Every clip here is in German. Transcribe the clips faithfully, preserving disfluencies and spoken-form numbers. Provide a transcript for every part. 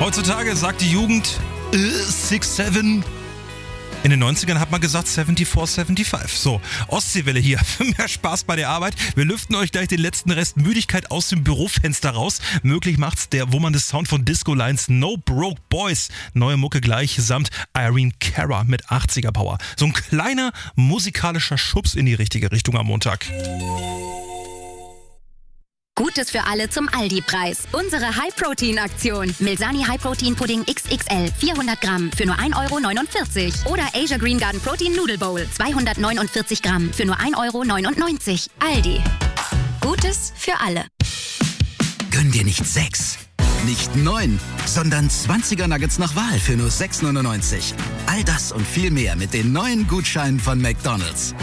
Heutzutage sagt die Jugend äh, six seven. In den neunzigern hat man gesagt vierundsiebzig fünfundsiebzig. So, Ostseewelle hier. Für mehr Spaß bei der Arbeit. Wir lüften euch gleich den letzten Rest Müdigkeit aus dem Bürofenster raus. Möglich macht's der Woman des Sound von Disco Lines No Broke Boys. Neue Mucke gleich samt Irene Cara mit achtziger Power. So ein kleiner musikalischer Schubs in die richtige Richtung am Montag. Gutes für alle zum Aldi-Preis. Unsere High-Protein-Aktion. Milsani High-Protein-Pudding X X L vierhundert Gramm für nur ein Euro neunundvierzig. Oder Asia Green Garden Protein Noodle Bowl zweihundertneunundvierzig Gramm für nur ein Euro neunundneunzig. Aldi. Gutes für alle. Gönn dir nicht sechs, nicht neun, sondern zwanziger Nuggets nach Wahl für nur sechs neunundneunzig. All das und viel mehr mit den neuen Gutscheinen von McDonald's.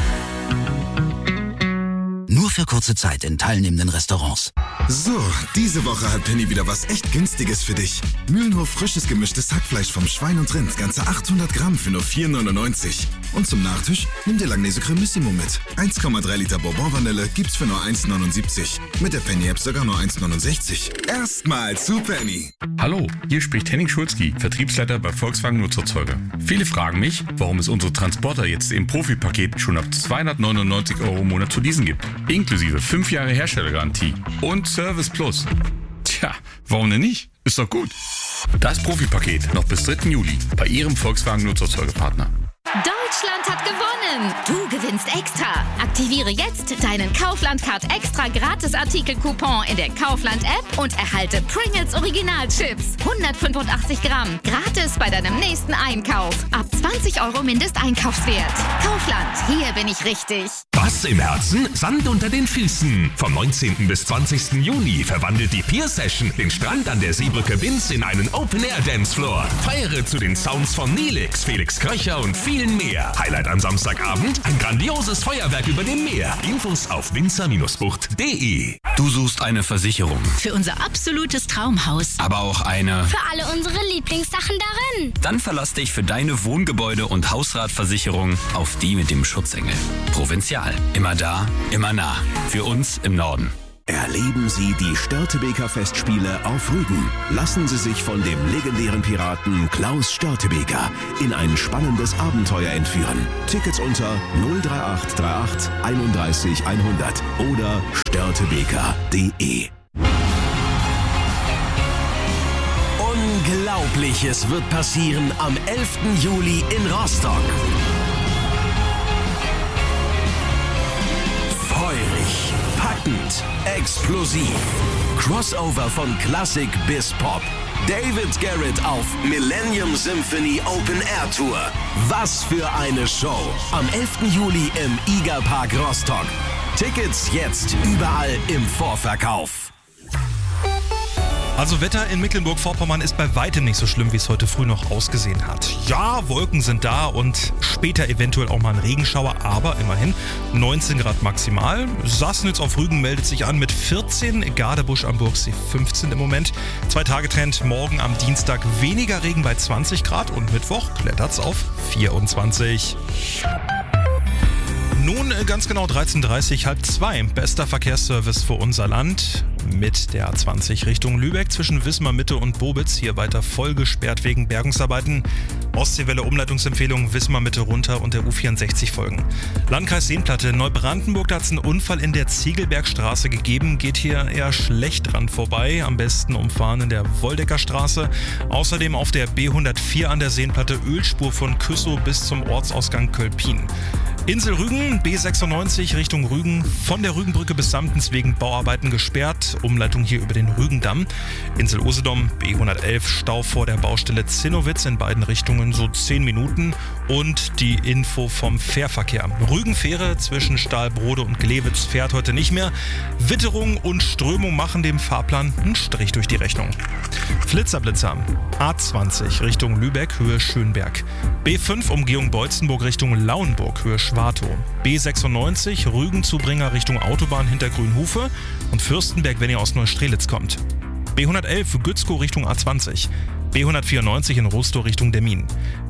Nur für kurze Zeit in teilnehmenden Restaurants. So, diese Woche hat Penny wieder was echt Günstiges für dich. Mühlenhof frisches gemischtes Hackfleisch vom Schwein und Rind, ganze achthundert Gramm für nur vier neunundneunzig. Und zum Nachtisch nimm dir Langnese Cremissimo mit. eins Komma drei Liter Bourbon-Vanille gibt's für nur eins neunundsiebzig. Mit der Penny-App sogar nur eins neunundsechzig. Erstmal zu Penny. Hallo, hier spricht Henning Schulzki, Vertriebsleiter bei Volkswagen Nutzerzeuger. Viele fragen mich, warum es unsere Transporter jetzt im Profi-Paket schon ab zweihundertneunundneunzig Euro im Monat zu leasen gibt. Inklusive fünf Jahre Herstellergarantie und Service Plus. Tja, warum denn nicht? Ist doch gut. Das Profi-Paket noch bis dritten Juli bei Ihrem Volkswagen Nutzerzeugerpartner. Deutschland hat gewonnen! Du gewinnst extra! Aktiviere jetzt deinen Kaufland-Card extra Gratis-Artikel-Coupon in der Kaufland-App und erhalte Pringles Original-Chips. hundertfünfundachtzig Gramm. Gratis bei deinem nächsten Einkauf. Ab zwanzig Euro Mindesteinkaufswert. Kaufland, hier bin ich richtig. Bass im Herzen, Sand unter den Füßen. Vom neunzehnten bis zwanzigsten Juni verwandelt die Pier Session den Strand an der Seebrücke Binz in einen Open-Air-Dancefloor. Feiere zu den Sounds von Nelix, Felix Kröcher und vielen mehr. Highlight am Samstagabend, ein grandioses Feuerwerk über dem Meer. Infos auf winzer Bucht punkt de. Du suchst eine Versicherung. Für unser absolutes Traumhaus. Aber auch eine... Für alle unsere Lieblingssachen darin. Dann verlass dich für deine Wohngebäude- und Hausratversicherung auf die mit dem Schutzengel. Provinzial. Immer da, immer nah. Für uns im Norden. Erleben Sie die Störtebeker Festspiele auf Rügen. Lassen Sie sich von dem legendären Piraten Klaus Störtebeker in ein spannendes Abenteuer entführen. Tickets unter null drei acht drei acht einunddreißig hundert oder störtebeker punkt de. Unglaubliches wird passieren am elften Juli in Rostock. Feurig, packend, explosiv. Crossover von Klassik bis Pop. David Garrett auf Millennium Symphony Open Air Tour. Was für eine Show. Am elften Juli im Iga Park Rostock. Tickets jetzt überall im Vorverkauf. Also Wetter in Mecklenburg-Vorpommern ist bei weitem nicht so schlimm, wie es heute früh noch ausgesehen hat. Ja, Wolken sind da und später eventuell auch mal ein Regenschauer, aber immerhin neunzehn Grad maximal. Sassnitz auf Rügen meldet sich an mit vierzehn, Gardebusch am Burgsee fünfzehn im Moment. Zwei Tage Trend, morgen am Dienstag weniger Regen bei zwanzig Grad und Mittwoch klettert's auf vierundzwanzig. Nun ganz genau dreizehn Uhr dreißig, halb zwei. Bester Verkehrsservice für unser Land mit der A zwanzig Richtung Lübeck zwischen Wismar Mitte und Bobitz. Hier weiter voll gesperrt wegen Bergungsarbeiten. Ostseewelle Umleitungsempfehlung Wismar Mitte runter und der U vierundsechzig folgen. Landkreis Seenplatte, Neubrandenburg, da hat es einen Unfall in der Ziegelbergstraße gegeben. Geht hier eher schlecht dran vorbei. Am besten umfahren in der Woldeckerstraße. Außerdem auf der B hundertvier an der Seenplatte Ölspur von Küssow bis zum Ortsausgang Kölpin. Insel Rügen, B sechsundneunzig Richtung Rügen, von der Rügenbrücke bis Samtens wegen Bauarbeiten gesperrt. Umleitung hier über den Rügendamm. Insel Usedom, B hundertelf, Stau vor der Baustelle Zinnowitz in beiden Richtungen so zehn Minuten. Und die Info vom Fährverkehr. Rügenfähre zwischen Stahlbrode und Glewitz fährt heute nicht mehr. Witterung und Strömung machen dem Fahrplan einen Strich durch die Rechnung. Flitzerblitzer, A zwanzig Richtung Lübeck, Höhe Schönberg. B fünf Umgehung Beutzenburg Richtung Lauenburg, Höhe Schwartow. B sechsundneunzig Rügenzubringer Richtung Autobahn hinter Grünhufe und Fürstenberg, wenn ihr aus Neustrelitz kommt. B hundertelf Gützkow Richtung A zwanzig. B hundertvierundneunzig in Rostow Richtung Demmin.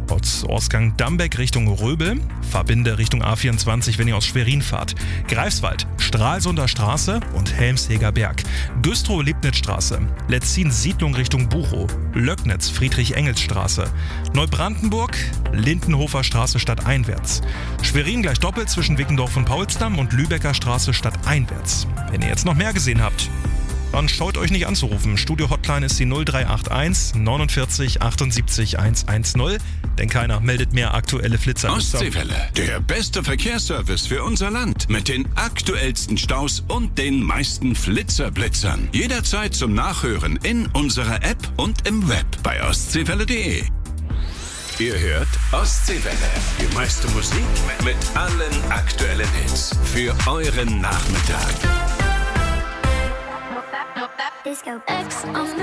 Ortsausgang Dambeck Richtung Röbel, Verbinde Richtung A vierundzwanzig, wenn ihr aus Schwerin fahrt. Greifswald, Stralsunder Straße und Helmsheger Berg. Güstrow-Liebnitz-Straße, Letzin-Siedlung Richtung Buchow, Löcknitz, Friedrich-Engels-Straße, Neubrandenburg, Lindenhofer Straße stadteinwärts. Schwerin gleich doppelt zwischen Wickendorf und Paulsdamm und Lübecker Straße stadteinwärts. Wenn ihr jetzt noch mehr gesehen habt, dann scheut euch nicht anzurufen. Studio-Hotline ist die null drei acht eins neunundvierzig achtundsiebzig hundertzehn, denn keiner meldet mehr aktuelle Flitzer. Ostseewelle, der beste Verkehrsservice für unser Land. Mit den aktuellsten Staus und den meisten Flitzerblitzern. Jederzeit zum Nachhören in unserer App und im Web bei ostseewelle punkt de. Ihr hört Ostseewelle, die meiste Musik mit allen aktuellen Hits für euren Nachmittag. Disco X on